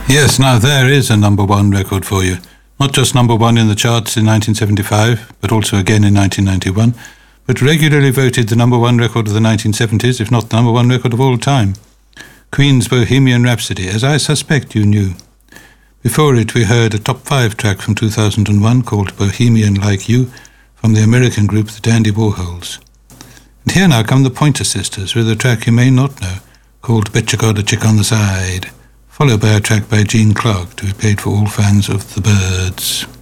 Yes, now there is a number one record for you. Not just number one in the charts in 1975, but also again in 1991, but regularly voted the number one record of the 1970s, if not the number one record of all time. Queen's Bohemian Rhapsody, as I suspect you knew. Before it, we heard a top 5 track from 2001 called Bohemian Like You from the American group The Dandy Warhols. And here now come the Pointer Sisters with a track you may not know called Betcha Got a Chick on the Side, followed by a track by Gene Clark to be played for all fans of the Byrds.